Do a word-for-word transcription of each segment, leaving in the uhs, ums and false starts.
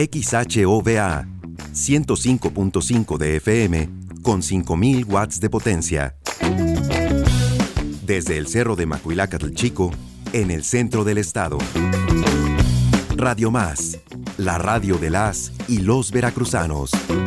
X H O V A, ciento cinco punto cinco de F M, con cinco mil watts de potencia. Desde el Cerro de Macuilácatl Chico, en el centro del estado. Radio Más, la radio de las y los veracruzanos.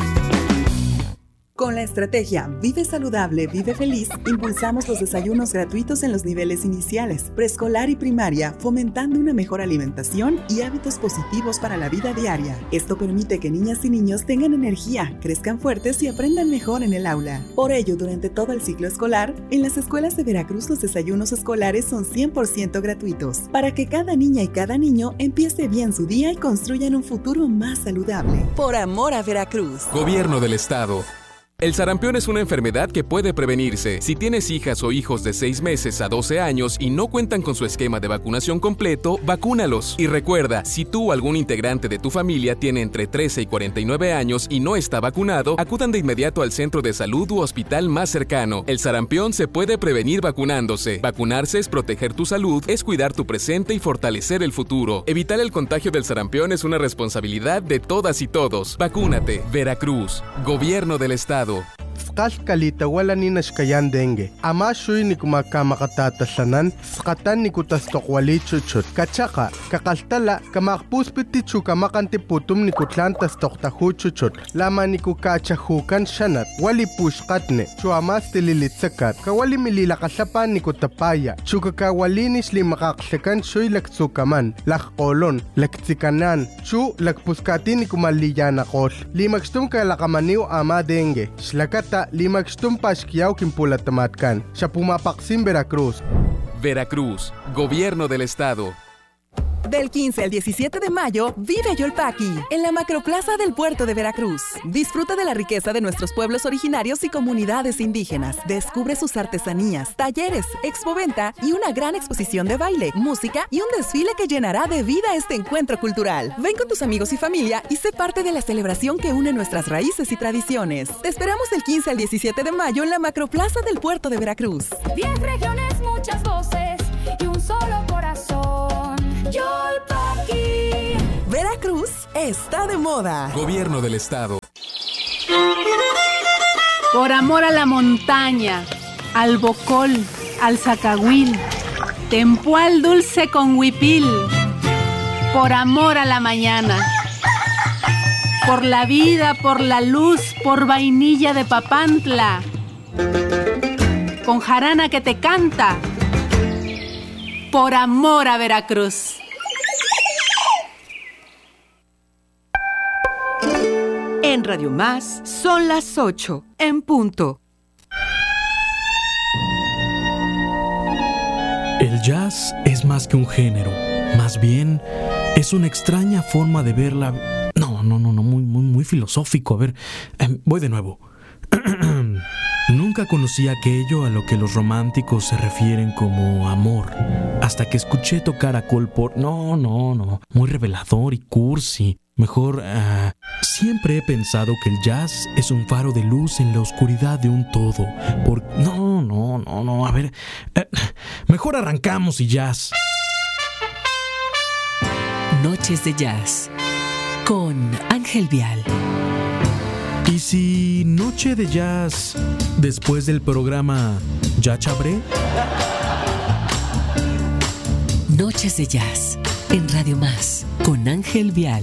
Con la estrategia Vive Saludable, Vive Feliz, impulsamos los desayunos gratuitos en los niveles iniciales, preescolar y primaria, fomentando una mejor alimentación y hábitos positivos para la vida diaria. Esto permite que niñas y niños tengan energía, crezcan fuertes y aprendan mejor en el aula. Por ello, durante todo el ciclo escolar, en las escuelas de Veracruz los desayunos escolares son cien por ciento gratuitos, para que cada niña y cada niño empiece bien su día y construyan un futuro más saludable. Por amor a Veracruz. Gobierno del Estado. El sarampión es una enfermedad que puede prevenirse. Si tienes hijas o hijos de seis meses a doce años y no cuentan con su esquema de vacunación completo, vacúnalos. Y recuerda, si tú o algún integrante de tu familia tiene entre trece y cuarenta y nueve años y no está vacunado, acudan de inmediato al centro de salud u hospital más cercano. El sarampión se puede prevenir vacunándose. Vacunarse es proteger tu salud, es cuidar tu presente y fortalecer el futuro. Evitar el contagio del sarampión es una responsabilidad de todas y todos. Vacúnate. Veracruz. Gobierno del Estado. Kalkalita wala ni nashkayan dengue. Ama shuy ni kumakamatatatasanan, skatan ni kutastokwali chuchut. Kachaka, kakaltala, kamakpuspiti chukamakanti putum ni kutlantas toktahu chuchut. Lama ni kukachahukan shanat, wali pushkatne, chuamas tililitsakat, kawali mililakasapan ni kutapaya, chukakawalinis li makaksekan shuy laktsukaman, lakkolon, laktsikanan, chu lakpuskati ni kumaliyanakol. Limagstum kalakamaniw ama dengue, shlakata limagstum pashkiyaw kimpulatamatkan. Siya pumapaksim Veracruz. Veracruz, Gobierno del Estado. Del quince al diecisiete de mayo, vive Yolpaqui, en la macroplaza del puerto de Veracruz. Disfruta de la riqueza de nuestros pueblos originarios y comunidades indígenas. Descubre sus artesanías, talleres, expoventa y una gran exposición de baile, música y un desfile que llenará de vida este encuentro cultural. Ven con tus amigos y familia y sé parte de la celebración que une nuestras raíces y tradiciones. Te esperamos del quince al diecisiete de mayo en la macroplaza del puerto de Veracruz. Diez regiones, muchas voces y un solo corazón. Yolpaqui. Veracruz está de moda. Gobierno del Estado. Por amor a la montaña, al bocol, al zacahuil, tempual dulce con huipil. Por amor a la mañana. Por la vida, por la luz, por vainilla de Papantla. Con jarana que te canta. Por amor a Veracruz. En Radio Más son las ocho, en punto. El jazz es más que un género, más bien es una extraña forma de ver la... No, no, no, no, muy, muy, muy filosófico. A ver, eh, voy de nuevo. Nunca conocí aquello a lo que los románticos se refieren como amor, hasta que escuché tocar a Cole Porter. No, no, no, muy revelador y cursi. Mejor, uh, siempre he pensado que el jazz es un faro de luz en la oscuridad de un todo. Por... No, no, no, no, a ver, uh, mejor arrancamos y jazz. Noches de Jazz con Ángel Vial. ¿Y si noche de jazz después del programa Ya Chabré? Noches de Jazz en Radio Más con Ángel Vial.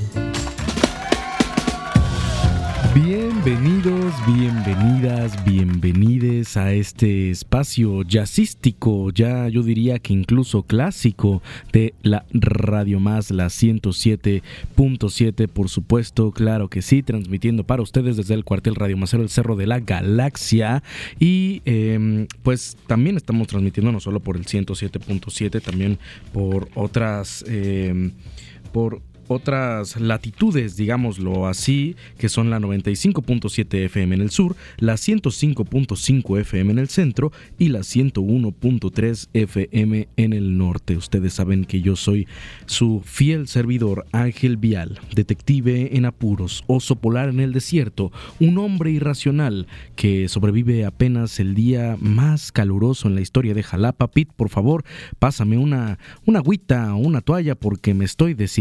Bienvenidos, bienvenidas, bienvenides a este espacio jazzístico, ya yo diría que incluso clásico, de la Radio Más, la ciento siete punto siete, por supuesto, claro que sí, transmitiendo para ustedes desde el cuartel Radio Masero, el Cerro de la Galaxia, y eh, pues también estamos transmitiendo no solo por el ciento siete punto siete, también por otras, eh, por otras latitudes, digámoslo así, que son la noventa y cinco punto siete F M en el sur, la ciento cinco punto cinco F M en el centro y la ciento uno punto tres F M en el norte. Ustedes saben que yo soy su fiel servidor, Ángel Vial, detective en apuros, oso polar en el desierto, un hombre irracional que sobrevive apenas el día más caluroso en la historia de Jalapa. Pete, por favor, pásame una, una agüita o una toalla porque me estoy deshidratando.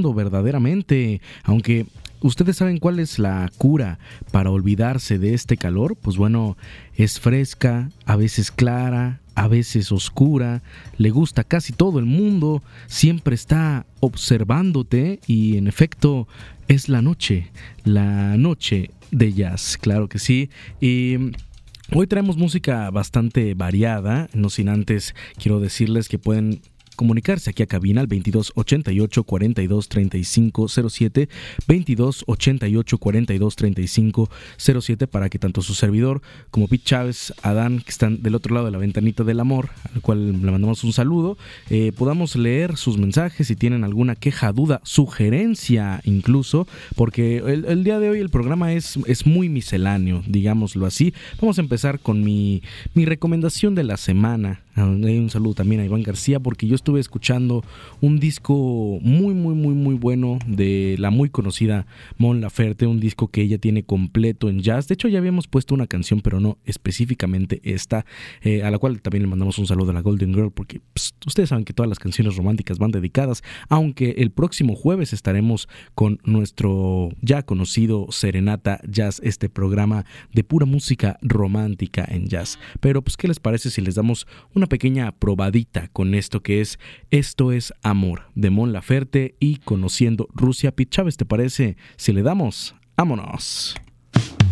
profundo verdaderamente, aunque ¿ustedes saben cuál es la cura para olvidarse de este calor? Pues bueno, es fresca, a veces clara, a veces oscura, le gusta a casi todo el mundo, siempre está observándote y en efecto es la noche, la noche de jazz, claro que sí. Y hoy traemos música bastante variada, no sin antes quiero decirles que pueden comunicarse aquí a cabina al veintidós ochenta y ocho cuarenta y dos treinta y cinco cero siete, veintidós ochenta y ocho cuarenta y dos treinta y cinco cero siete, para que tanto su servidor como Pete Chávez, Adán, que están del otro lado de la ventanita del amor, al cual le mandamos un saludo, eh, podamos leer sus mensajes si tienen alguna queja, duda, sugerencia incluso, porque el, el día de hoy el programa es, es muy misceláneo, digámoslo así. Vamos a empezar con mi, mi recomendación de la semana. Un saludo también a Iván García, porque yo estuve escuchando un disco muy muy muy muy bueno de la muy conocida Mon Laferte, un disco que ella tiene completo en jazz. De hecho ya habíamos puesto una canción, pero no específicamente esta, eh, a la cual también le mandamos un saludo a la Golden Girl, porque pss, ustedes saben que todas las canciones románticas van dedicadas, aunque el próximo jueves estaremos con nuestro ya conocido Serenata Jazz, este programa de pura música romántica en jazz. Pero pues ¿qué les parece si les damos una pequeña probadita con esto que es Esto es Amor, de Mon Laferte y Conociendo Rusia? Pete Chávez, ¿te parece si le damos? ¡Vámonos!